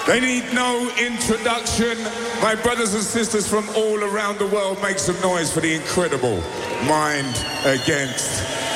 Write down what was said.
They need no introduction. My brothers and sisters from all around the world, make some noise for the incredible Mind Against